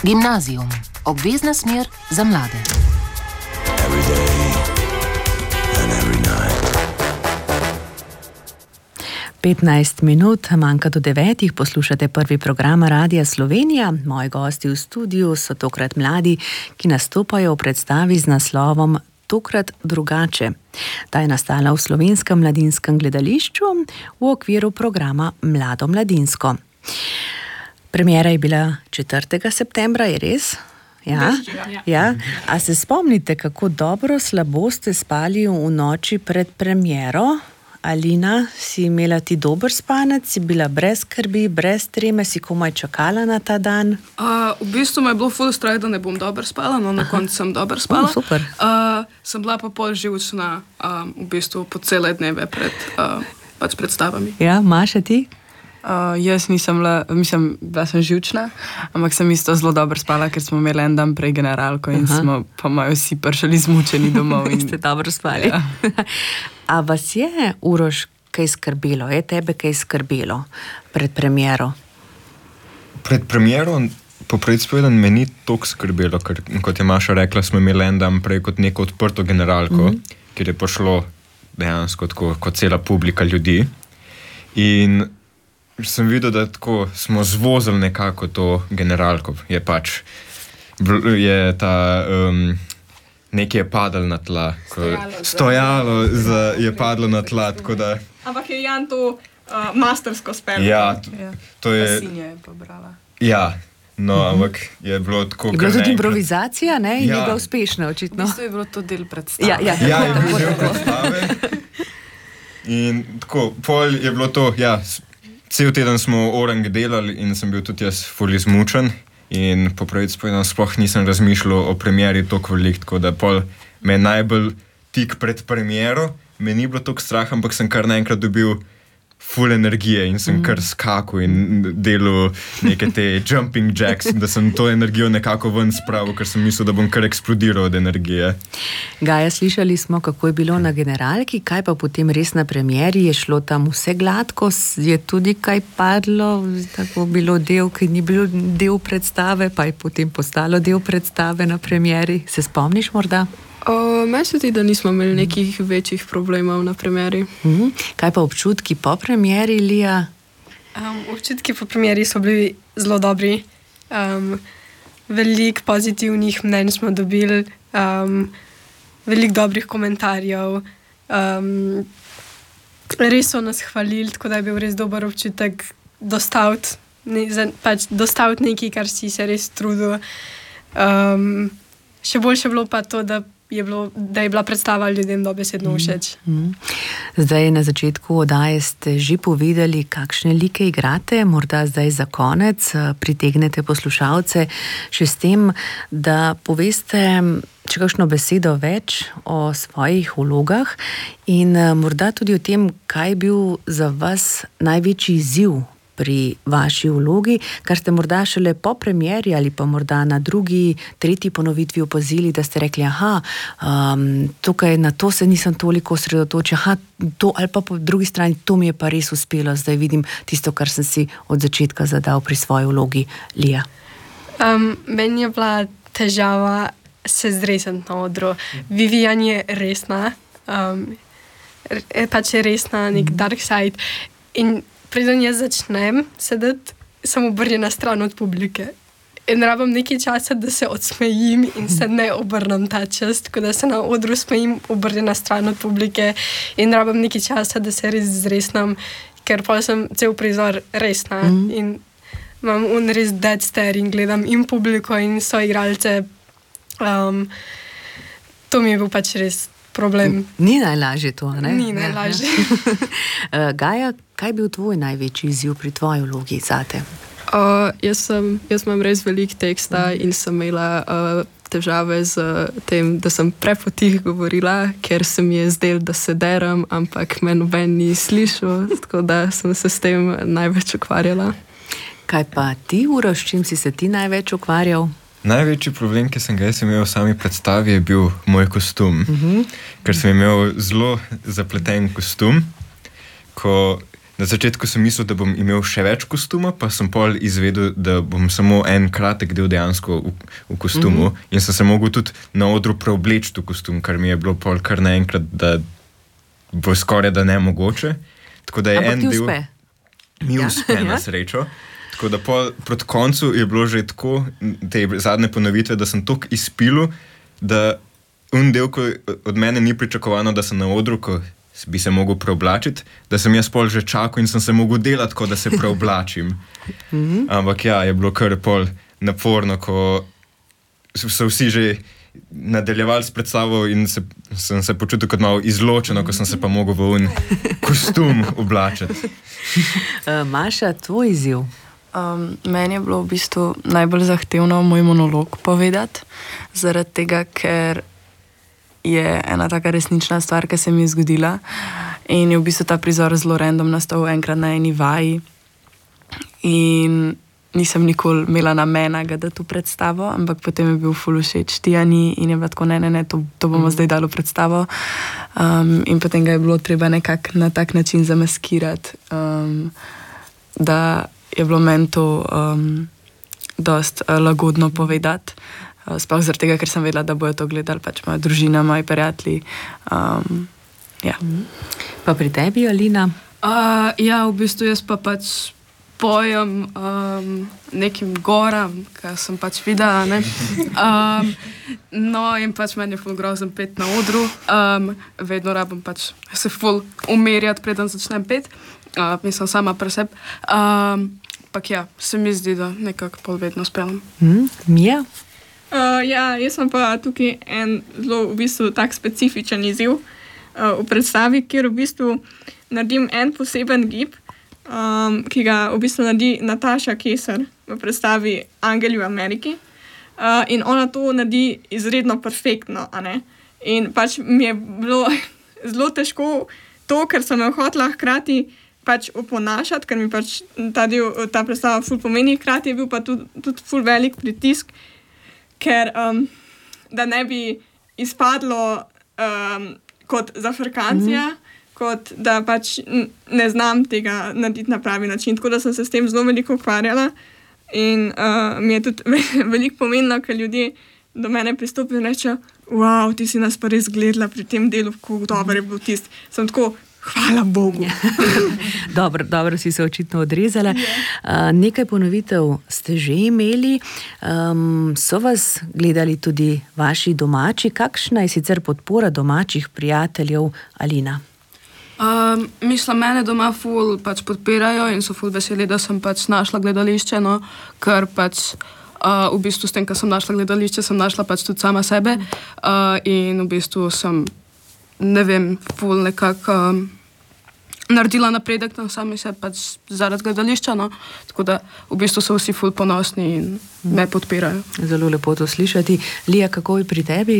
Gimnazijum. Obvezna smer za mlade. Every day and every night. 15 minut, manjka do 9, poslušate prvi program Radia Slovenija. Moji gosti v studiu so tokrat mladi, ki nastopajo v predstavi z naslovom Tokrat drugače. Ta je nastala v Slovenskem mladinskem gledališču v okviru programa Mlado mladinsko. Premiera je bila 4. septembra, je res? Ja. A se spomnite, kako dobro slabo ste spali v noči pred premiero? Alina, si imela ti dober spanec, si bila brez skrbi, brez treme, si komaj čakala na ta dan? V bistvu me je bilo ful strah, da ne bom dobro spala, no na koncu sem dobro spala. Super. Sem bila pa pol živčna v bistvu po cele dneve pred predstavami. Ja, Maša, ti? Jaz nisem bila sem živčna, ampak sem isto zelo dobro spala, ker smo imeli en dan prej generalko in smo pa moji vsi prišli zmučeni domov. In ste dobro spali. Ja. A vas je, Uroš, kaj skrbelo? Je tebe kaj skrbelo pred premiero? Pred premiero, po pravici povedano, me ni toliko skrbelo, ker, kot je Maša rekla, smo imeli en dan prej kot neko odprto generalko, kjer je prišlo dejansko tako, kot cela publika ljudi. In sem videl, da tako smo zvozili nekako to generalko. Je pač, je ta... nekaj je padalo na tla. Stojalo je padlo na tla, tako da... Ampak je Jan to mastersko spelo. Ja, to je... Sinja je pobrala. Ja, no, ampak je bilo tako... Je bila tudi improvizacija, ne? In je bila uspešna, očitno. V bistvu je bilo to del predstave. Ja, je bil del predstave. In tako, pol je bilo to, cel teden smo orang delali in sem bil tudi jaz ful izmučen. In po pravici povedano, sploh nisem razmišljal o premieri toliko veliko, tako da pol me najbolj tik pred premiero, me ni bilo toliko strah, ampak sem kar naenkrat dobil full energije in sem kar skakal in delal neke te jumping jacks, da sem to energijo nekako ven spravil, ker sem mislil, da bom kar eksplodiral od energije. Gaja, slišali smo, kako je bilo na generalki, kaj pa potem res na premieri, je šlo tam vse gladko, je tudi kaj padlo, tako bilo del, ki ni bilo del predstave, pa je potem postalo del predstave na premieri. Se spomniš morda? Meni se zdi, da nismo imeli nekih večjih problemov na premieri. Kaj pa občutki po premieri, Lija? Občutki po premieri so bili zelo dobri. Veliko pozitivnih mnenj smo dobili, veliko dobrih komentarjev. Res so nas hvalili, tako da je bil res dober občutek dostaviti nekaj, kar si se res trudil. Še boljše bilo pa to, da je bila predstava ljudem dobesedno všeč. Zdaj na začetku oddaje ste že povedali, kakšne like igrate, morda zdaj za konec pritegnete poslušalce še s tem, da poveste če kakšno besedo več o svojih vlogah in morda tudi o tem, kaj je bil za vas največji izziv pri vaši vlogi, kar ste morda šele po premieri ali pa morda na drugi, tretji ponovitvi opazili, da ste rekli, tukaj na to se nisem toliko osredotočil, to ali pa po drugi strani, to mi je pa res uspelo, zdaj vidim tisto, kar sem si od začetka zadal pri svoji vlogi. Lija? Meni je bila težava se zresniti na odru. Vivian je resna, pač je resna, nek dark side in preden jaz začnem sedeti, sem obrnjena stran od publike. In rabim nekaj časa, da se odsmejim in se ne obrnem ta čas, tako da se na odru smejim, obrnjena stran od publike in rabim nekaj časa, da se res zresnem, ker pa sem cel prizor resna in imam res dead stare in gledam in publiko in soigralce. To mi je bil pač res problem. Ni najlažje to, ne? Ni najlažje. Gaja, kaj je bil tvoj največji izziv pri tvoji vlogi zate? Jaz imam res veliko teksta in sem imela težave z tem, da sem prepotih govorila, ker se mi je zdelo, da se deram, ampak me noben ni slišal, tako da sem se s tem največ ukvarjala. Kaj pa ti, Uroš, s čim si se ti največ ukvarjal? Največji problem, ki sem ga jaz imel v sami predstavi, je bil moj kostum. Ker sem imel zelo zapleten kostum, ko Na začetku sem mislil, da bom imel še več kostuma, pa sem pol izvedel, da bom samo en kratek del dejansko v kostumu in sem se mogel tudi na odru preobleči v kostum, kar mi je bilo pol kar naenkrat, da bo skoraj da nemogoče. Tako da je ampak en ti del... uspe? Mi uspe na srečo. Tako da proti koncu je bilo že tako, te zadnje ponovitve, da sem toliko izpilil, da del, ko od mene ni pričakovano, da sem na odru, ko bi se mogel preoblačiti, da sem jaz pol že čakal in sem se mogel delati, ko da se preoblačim. Ampak ja, je bilo kar pol naporno, ko so vsi že nadaljevali s predstavo in sem se počutil kot malo izločeno, ko sem se pa mogel v kostum oblačiti. Maša, tvoj izziv? Meni je bilo v bistvu najbolj zahtevno moj monolog povedati, zaradi tega, ker je ena taka resnična stvar, ki se mi je zgodila in je v bistvu ta prizor zelo random nastal enkrat na eni vaji in nisem nikoli imela namena ga dati v predstavo, ampak potem je bil ful všeč Tijani in je bila tako, ne, to bomo zdaj dali v predstavo. In potem ga je bilo treba nekako na tak način zamaskirati, da je bilo meni to dost lagodno povedati. Sploh zaradi tega, ker sem vedela, da bojo to gledali pač moja družina, moji prijatelji. Ja. Pa pri tebi, Alina? Ja, v bistvu jaz pa pač pojem nekim goram, kar sem pač videla, ne. No, in pač meni je ful grozen pet na odru. Vedno rabim pač se ful umerjati, preden začnem pet. Mislim sama pri sebi. Pak ja, se mi zdi, da nekako pol vedno spelam. Mija? Ja, jaz sem pa tukaj en zelo v bistvu tak specifičen izziv v predstavi, kjer v bistvu naredim en poseben gib, ki ga v bistvu naredi Nataša Keser v predstavi Angeli v Ameriki. In ona to naredi izredno perfektno, a ne? In pač mi je bilo zelo težko to, ker sem jo hotela hkrati pač oponašati, ker mi pač ta predstava ful pomeni, hkrati je bil pa tudi ful velik pritisk, ker da ne bi izpadlo kot zafrkancija, kot da pač ne znam tega narediti na pravi način. Tako da sem se s tem zelo veliko ukvarjala in mi je tudi veliko pomenilo, ker ljudje do mene pristopijo in rečejo, wow, ti si nas pa res gledala pri tem delu, kako dober je bil tisti. Sem tako, hvala Bogu. Dobro si se očitno odrezala. Nekaj ponovitev ste že imeli. So vas gledali tudi vaši domači? Kakšna je sicer podpora domačih prijateljev, Alina? Mislim, mene doma ful pač podpirajo in so ful veseli, da sem pač našla gledališče, no, ker pač v bistvu s tem, ko sem našla gledališče, sem našla pač tudi sama sebe in v bistvu sem, ne vem, ful nekako naredila napredek na sami se pač zaradi gledališča, no, tako da v bistvu so vsi ful ponosni in me podpirajo. Zelo lepo to slišati. Lija, kako je pri tebi?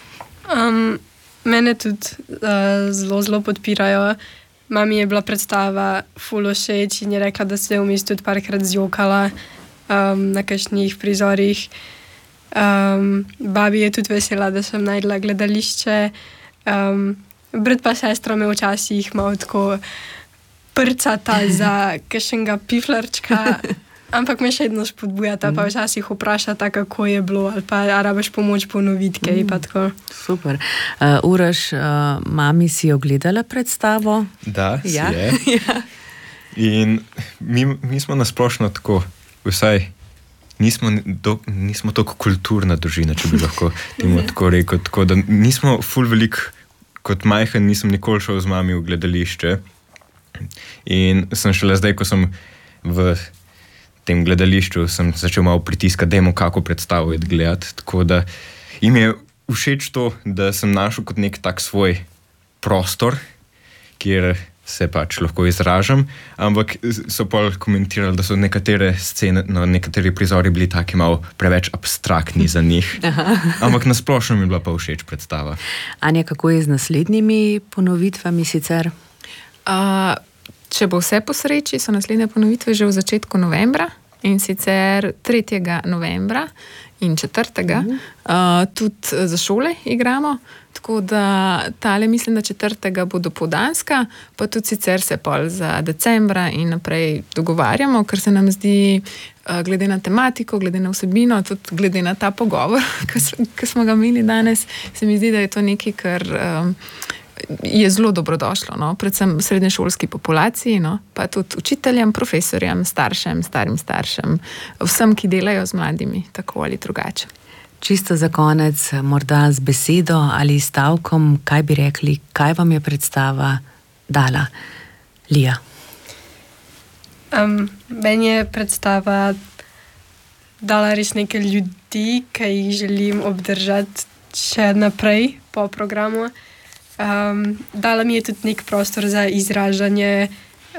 Mene tudi zelo podpirajo. Mami je bila predstava ful všeč in je rekla, da se je vmes tudi parkrat zjokala na kakšnih prizorih. Babi je tudi vesela, da sem najdla gledališče. Brat pa sestra me včasih malo tako prcata za kakšnega piflarčka, ampak me še vedno spodbujata, pa včasih vprašata, kako je bilo, ali pa rabiš pomoč ponoviti kaj, pa tako. Super. Uroš, mami si ogledala predstavo? Da, si je. Ja. In mi smo nasplošno tako, vsaj nismo toliko kulturna družina, če bi lahko temu tako rekel, tako da nismo ful veliko, kot majhen nisem nikoli šel z mami v gledališče in sem šele zdaj, ko sem v tem gledališču, sem začel malo pritiskati, dajmo kako predstavo gledati, tako da jim je všeč to, da sem našel kot nek tak svoj prostor, kjer se pač lahko izražam, ampak so pa komentirali, da so nekatere scene, nekateri prizori bili taki malo preveč abstraktni za njih. Ampak nasplošno mi je bila pa všeč predstava. Anja, kako je z naslednjimi ponovitvami sicer? Če bo vse po sreči, so naslednje ponovitve že v začetku novembra. in sicer 3. novembra in 4. Tudi za šole igramo, tako da tale mislim, da 4. bo dopoldanska, pa tudi sicer se pol za decembra in naprej dogovarjamo, ker se nam zdi, glede na tematiko, glede na vsebino, tudi glede na ta pogovor, ki smo ga imeli danes, se mi zdi, da je to nekaj, kar je zelo dobrodošlo, no? Predvsem srednješolski populaciji, no? Pa tudi učiteljem, profesorjem, staršem, starim staršem, vsem, ki delajo z mladimi, tako ali drugače. Čisto za konec, morda z besedo ali stavkom, kaj bi rekli, kaj vam je predstava dala? Lija. Meni je predstava dala res nekaj ljudi, ki jih želim obdržati še naprej po programu. Dala mi je tudi nek prostor za izražanje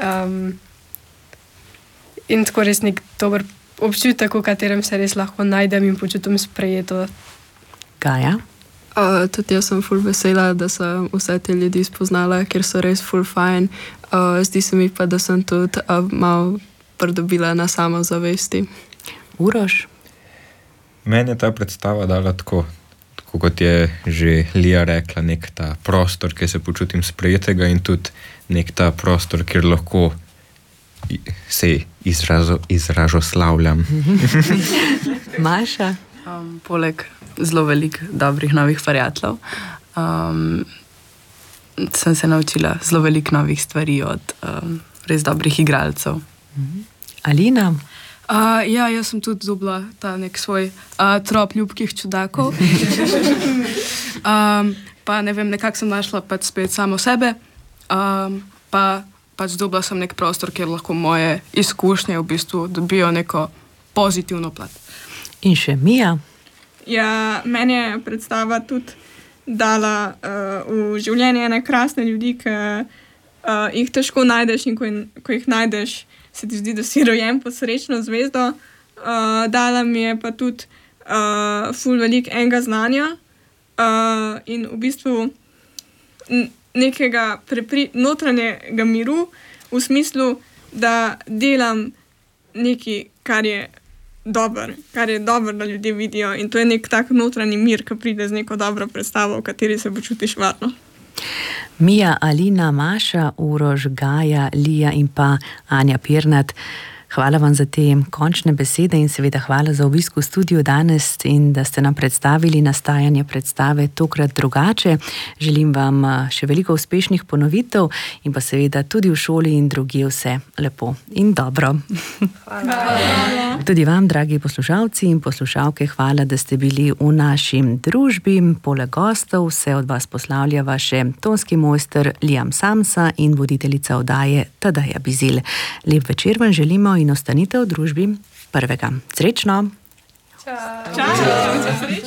in tako res nek dober občutek, v katerem se res lahko najdem in počutim sprejeto. Gaja? Tudi jaz sem ful vesela, da sem vse te ljudi spoznala, ker so res ful fajn. Zdi se mi pa, da sem tudi malo pridobila na samozavesti. Uroš? Meni je ta predstava dala tako kot je že Lija rekla, nek ta prostor, kjer se počutim sprejetega in tudi nek ta prostor, kjer lahko se izražoslavljam. Maša? Poleg zelo veliko dobrih novih prijateljev sem se naučila zelo veliko novih stvari od res dobrih igralcev. Alina? Ja, jaz sem tudi dobila ta nek svoj trop ljubkih čudakov. Pa ne vem, nekako sem našla pač spet samo sebe, pa pač dobila sem nek prostor, kjer lahko moje izkušnje v bistvu dobijo neko pozitivno plat. In še Mija? Ja, meni je predstava tudi dala v življenje ene krasne ljudi, ki jih težko najdeš in ko jih najdeš, se ti zdi, da si rojen pod srečno zvezdo. Dala mi je pa tudi ful veliko enega znanja in v bistvu nekega notranjega miru v smislu, da delam nekaj, kar je dobro, da ljudje vidijo in to je nek tak notranji mir, ki pride z neko dobro predstavo, v kateri se počutiš varno. Mija, Alina, Maša, Uroš, Gaja, Lija in pa Anja Pirnat. Hvala vam za te končne besede in seveda hvala za obisk v studiu danes in da ste nam predstavili nastajanje predstave Tokrat drugače. Želim vam še veliko uspešnih ponovitev in pa seveda tudi v šoli in drugje vse lepo in dobro. Hvala. Tudi vam, dragi poslušalci in poslušalke, hvala, da ste bili v naši družbi. Poleg gostov se od vas poslavljava še tonski mojster Liam Samsa in voditeljica oddaje Tadeja Bizilj. Lep večer vam želimo in ostanite v družbi prvega. Srečno! Čau!